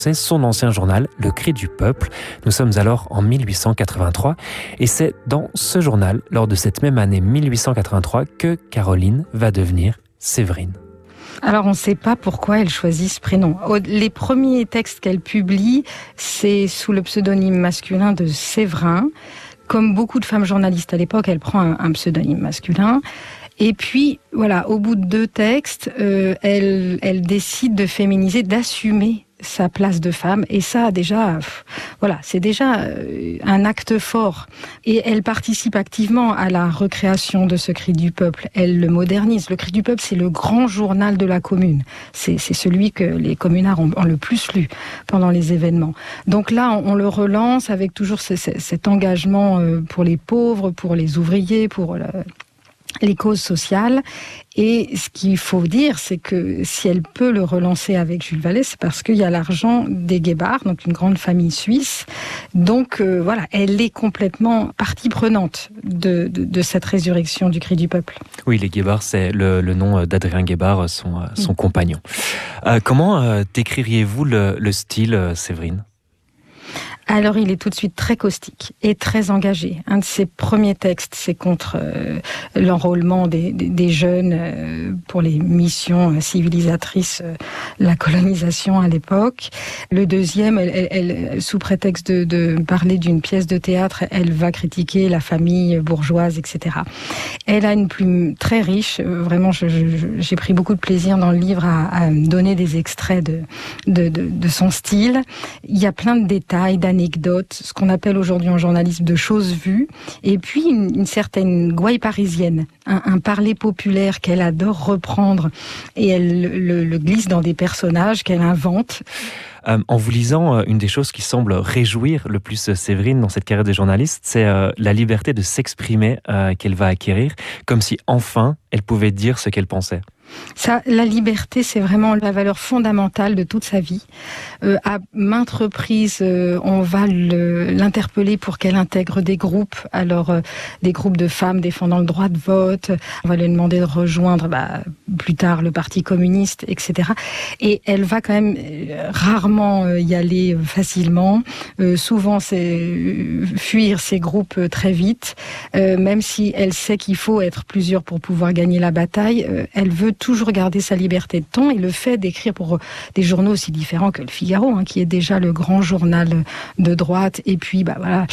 C'est son ancien journal, Le Cri du Peuple. Nous sommes alors en 1883 et c'est dans ce journal, lors de cette même année 1883, que Caroline va devenir Séverine. Alors, on ne sait pas pourquoi elle choisit ce prénom. Les premiers textes qu'elle publie, c'est sous le pseudonyme masculin de Séverin. Comme beaucoup de femmes journalistes à l'époque, elle prend un pseudonyme masculin. Et puis, voilà, au bout de 2 textes, elle décide de féminiser, d'assumer sa place de femme. Et ça, déjà, voilà, c'est déjà un acte fort. Et elle participe activement à la recréation de ce Cri du Peuple. Elle le modernise. Le Cri du Peuple, c'est le grand journal de la commune. C'est celui que les communards ont le plus lu pendant les événements. Donc là, on le relance avec toujours cet engagement pour les pauvres, pour les ouvriers, pour les causes sociales. Et ce qu'il faut dire, c'est que si elle peut le relancer avec Jules Vallée, c'est parce qu'il y a l'argent des Guébard, donc une grande famille suisse. Donc voilà, elle est complètement partie prenante de cette résurrection du Cri du Peuple. Oui, les Guébard, c'est le nom d'Adrien Guébard, son compagnon. Comment décririez-vous le style, Séverine ? Alors, il est tout de suite très caustique et très engagé. Un de ses premiers textes, c'est contre l'enrôlement des jeunes pour les missions civilisatrices, la colonisation à l'époque. Le deuxième, elle, sous prétexte de parler d'une pièce de théâtre, elle va critiquer la famille bourgeoise, etc. Elle a une plume très riche. Vraiment, j'ai pris beaucoup de plaisir dans le livre à donner des extraits de son style. Il y a plein de détails, d'anecdotes, ce qu'on appelle aujourd'hui en journalisme de choses vues, et puis une certaine gouaille parisienne, un parler populaire qu'elle adore reprendre, et elle le glisse dans des personnages qu'elle invente. En vous lisant, une des choses qui semble réjouir le plus Séverine dans cette carrière de journaliste, c'est la liberté de s'exprimer qu'elle va acquérir, comme si enfin elle pouvait dire ce qu'elle pensait. Ça, la liberté, c'est vraiment la valeur fondamentale de toute sa vie. À maintes reprises, on va l'interpeller pour qu'elle intègre des groupes. Alors, des groupes de femmes défendant le droit de vote. On va lui demander de rejoindre plus tard le Parti communiste, etc. Et elle va quand même rarement y aller facilement. Souvent, c'est fuir ces groupes très vite. Même si elle sait qu'il faut être plusieurs pour pouvoir gagner la bataille, elle veut toujours garder sa liberté de ton, et le fait d'écrire pour des journaux aussi différents que le Figaro, qui est déjà le grand journal de droite, et puis voilà,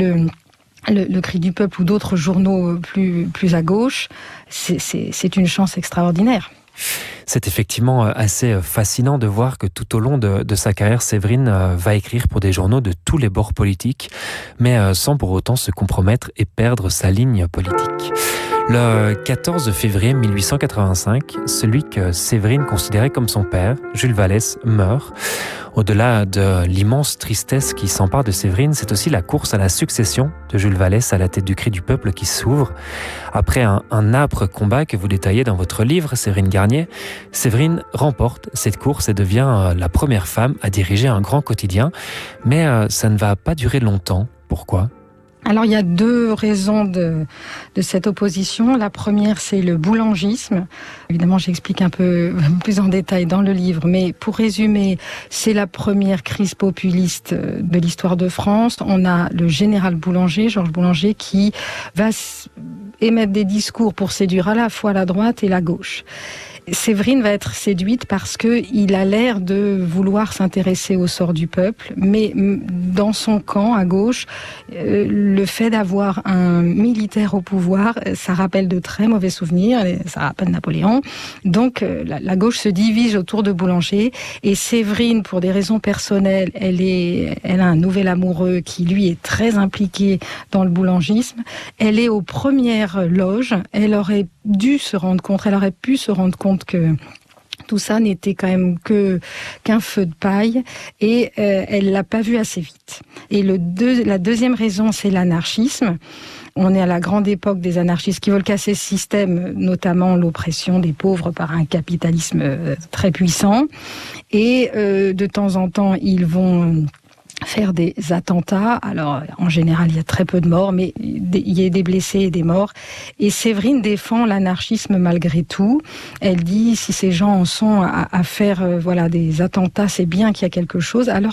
le Cri du Peuple ou d'autres journaux plus à gauche, c'est une chance extraordinaire. C'est effectivement assez fascinant de voir que tout au long de sa carrière, Séverine va écrire pour des journaux de tous les bords politiques, mais sans pour autant se compromettre et perdre sa ligne politique. Le 14 février 1885, celui que Séverine considérait comme son père, Jules Vallès, meurt. Au-delà de l'immense tristesse qui s'empare de Séverine, c'est aussi la course à la succession de Jules Vallès à la tête du Cri du Peuple qui s'ouvre. Après un âpre combat que vous détaillez dans votre livre, Séverine Garnier, Séverine remporte cette course et devient la première femme à diriger un grand quotidien. Mais ça ne va pas durer longtemps. Pourquoi ? Alors, il y a 2 raisons de cette opposition. La première, c'est le boulangisme. Évidemment, j'explique un peu plus en détail dans le livre, mais pour résumer, c'est la première crise populiste de l'histoire de France. On a le général Boulanger, Georges Boulanger, qui va émettre des discours pour séduire à la fois la droite et la gauche. Séverine va être séduite parce qu'il a l'air de vouloir s'intéresser au sort du peuple, mais dans son camp, à gauche, le fait d'avoir un militaire au pouvoir, ça rappelle de très mauvais souvenirs, ça rappelle Napoléon. Donc la gauche se divise autour de Boulanger, et Séverine, pour des raisons personnelles, elle a un nouvel amoureux qui, lui, est très impliqué dans le boulangisme. Elle est aux premières loges, elle aurait pu se rendre compte que tout ça n'était quand même qu'un feu de paille, et elle l'a pas vu assez vite. Et la deuxième raison, c'est l'anarchisme. On est à la grande époque des anarchistes qui veulent casser ce système, notamment l'oppression des pauvres par un capitalisme très puissant. Et de temps en temps, ils vont faire des attentats. Alors, en général, il y a très peu de morts, mais il y a des blessés et des morts. Et Séverine défend l'anarchisme malgré tout. Elle dit, si ces gens en sont à faire des attentats, c'est bien qu'il y a quelque chose. Alors